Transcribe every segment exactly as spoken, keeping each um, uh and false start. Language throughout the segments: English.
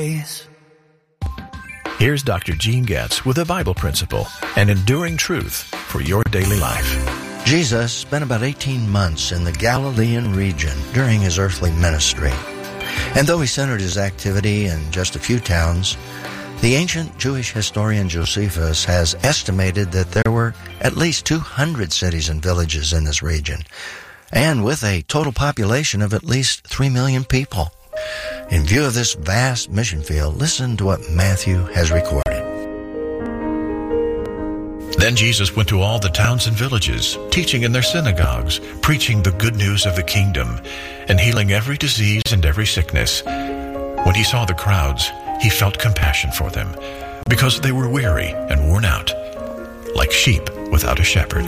Here's Doctor Gene Getz with a Bible principle, an enduring truth for your daily life. Jesus spent about eighteen months in the Galilean region during his earthly ministry. And though he centered his activity in just a few towns, the ancient Jewish historian Josephus has estimated that there were at least two hundred cities and villages in this region, and with a total population of at least three million people. In view of this vast mission field, listen to what Matthew has recorded. Then Jesus went to all the towns and villages, teaching in their synagogues, preaching the good news of the kingdom, and healing every disease and every sickness. When he saw the crowds, he felt compassion for them, because they were weary and worn out, like sheep without a shepherd.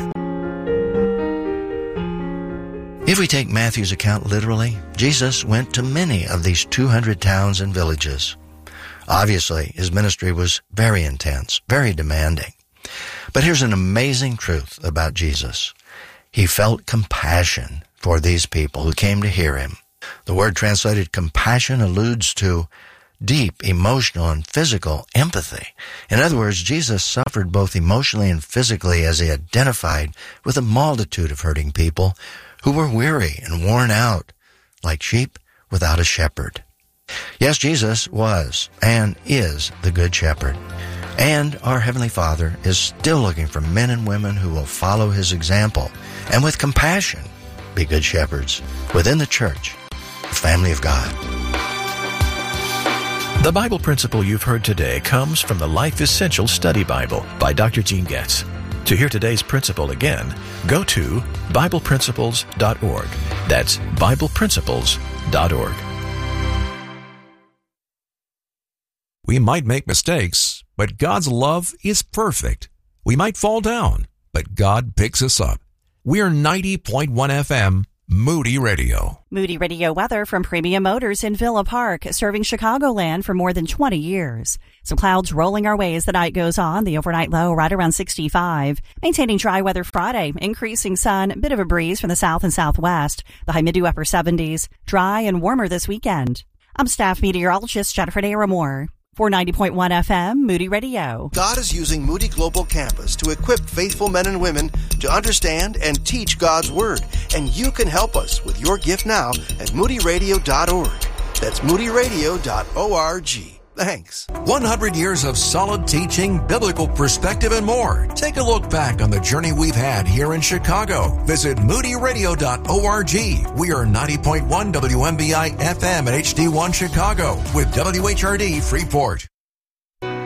If we take Matthew's account literally, Jesus went to many of these two hundred towns and villages. Obviously, his ministry was very intense, very demanding. But here's an amazing truth about Jesus. He felt compassion for these people who came to hear him. The word translated compassion alludes to deep emotional and physical empathy. In other words, Jesus suffered both emotionally and physically as he identified with a multitude of hurting people who were weary and worn out, like sheep without a shepherd. Yes, Jesus was and is the Good Shepherd. And our Heavenly Father is still looking for men and women who will follow his example and with compassion be good shepherds within the church, the family of God. The Bible principle you've heard today comes from the Life Essential Study Bible by Doctor Gene Getz. To hear today's principle again, go to Bible Principles dot org. That's Bible Principles dot org. We might make mistakes, but God's love is perfect. We might fall down, but God picks us up. We're ninety point one F M, Moody Radio. Moody Radio weather from Premium Motors in Villa Park, serving Chicagoland for more than twenty years. Some clouds rolling our way as the night goes on. The overnight low right around sixty-five. Maintaining dry weather Friday. Increasing sun, bit of a breeze from the south and southwest. The high mid to upper seventies. Dry and warmer this weekend. I'm staff meteorologist Jennifer Daramore. For ninety point one F M, Moody Radio. God is using Moody Global Campus to equip faithful men and women to understand and teach God's Word. And you can help us with your gift now at moody radio dot org. That's moody radio dot org. Thanks. one hundred years of solid teaching, biblical perspective, and more. Take a look back on the journey we've had here in Chicago. Visit moody radio dot org. We are ninety point one W M B I F M at H D one Chicago with W H R D Freeport.